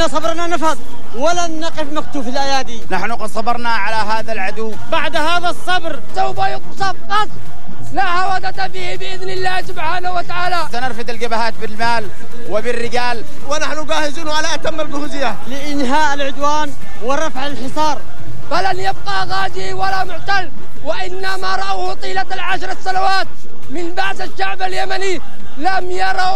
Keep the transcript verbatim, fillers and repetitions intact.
إن صبرنا نفذ ولن نقف مكتوف الأيادي. نحن قد صبرنا على هذا العدو، بعد هذا الصبر سوف يقصف قصف لا عودة فيه بإذن الله سبحانه وتعالى. سنرفد الجبهات بالمال وبالرجال، ونحن جاهزون على أتم الجهوزية لإنهاء العدوان ورفع الحصار. فلن يبقى غازي ولا معتل، وإنما رأوه طيلة العشر السنوات من بعث الشعب اليمني لم يروا